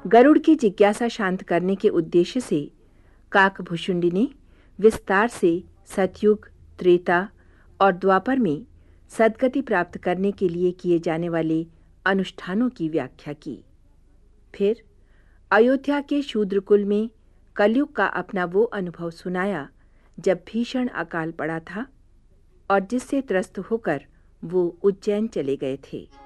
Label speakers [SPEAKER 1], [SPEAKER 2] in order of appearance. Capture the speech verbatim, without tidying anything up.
[SPEAKER 1] गरुड़ की जिज्ञासा शांत करने के उद्देश्य से काकभुशुंडी ने विस्तार से सतयुग, त्रेता और द्वापर में सद्गति प्राप्त करने के लिए किए जाने वाले अनुष्ठानों की व्याख्या की। फिर अयोध्या के शूद्रकुल में कलयुग का अपना वो अनुभव सुनाया जब भीषण अकाल पड़ा था और जिससे त्रस्त होकर वो उज्जैन चले गए थे।